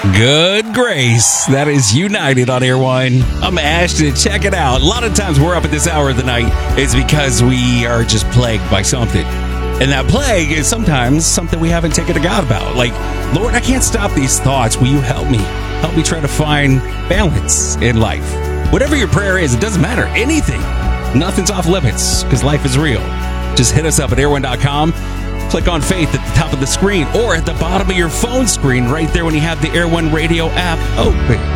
Good grace. That is United on Air One. I'm Ashton. Check it out. A lot of times we're up at this hour of the night is because we are just plagued by something. And that plague is sometimes something we haven't taken to God about. Like, Lord, I can't stop these thoughts. Will you help me? Help me try to find balance in life. Whatever your prayer is, it doesn't matter. Anything. Nothing's off limits because life is real. Just hit us up at air1.com. Click on Faith at the top of the screen or at the bottom of your phone screen right there when you have the Air One Radio app open.